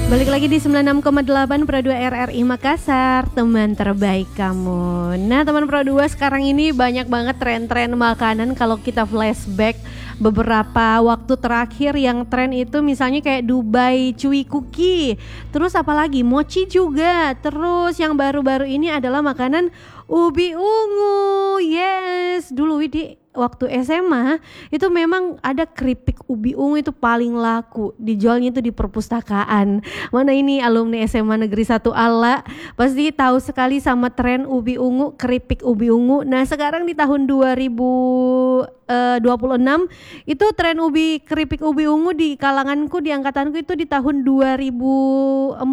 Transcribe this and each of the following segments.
Balik lagi di 96,8 Pro 2 RRI Makassar, teman terbaik kamu. Nah teman Pro 2, sekarang ini banyak banget tren-tren makanan. Kalau kita flashback beberapa waktu terakhir, yang tren itu misalnya kayak Dubai Chewy Cookie, terus apalagi mochi juga. Terus yang baru-baru ini adalah makanan ubi ungu. Yes, dulu di waktu SMA itu memang ada keripik ubi ungu, itu paling laku, dijualnya itu di perpustakaan. Mana ini alumni SMA Negeri 1 Alla pasti tahu sekali sama tren ubi ungu, keripik ubi ungu. Nah sekarang di tahun 2026 itu tren keripik ubi ungu di kalanganku, di angkatanku itu di tahun 2014,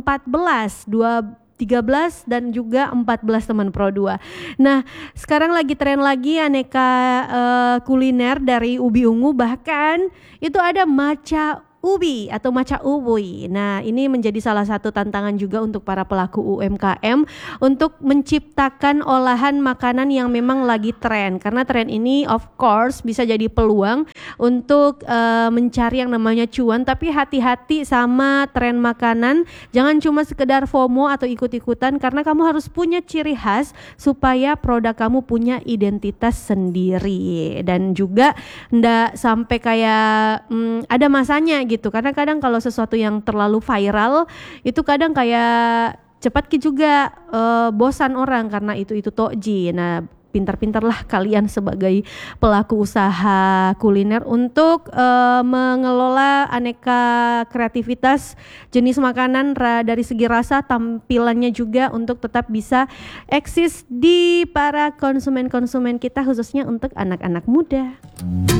13 dan juga 14 teman Pro 2. Nah sekarang lagi tren lagi aneka kuliner dari ubi ungu, bahkan itu ada matcha ubi atau matcha ubi. Nah ini menjadi salah satu tantangan juga untuk para pelaku UMKM untuk menciptakan olahan makanan yang memang lagi tren, karena tren ini of course bisa jadi peluang untuk mencari yang namanya cuan. Tapi hati-hati sama tren makanan, jangan cuma sekedar FOMO atau ikut-ikutan, karena kamu harus punya ciri khas supaya produk kamu punya identitas sendiri. Dan juga ndak sampai kayak ada masanya gitu, karena kadang kalau sesuatu yang terlalu viral itu kadang kayak cepat juga bosan orang karena itu tokji. Nah pintar-pintarlah kalian sebagai pelaku usaha kuliner untuk mengelola aneka kreativitas jenis makanan dari segi rasa, tampilannya juga, untuk tetap bisa eksis di para konsumen-konsumen kita, khususnya untuk anak-anak muda.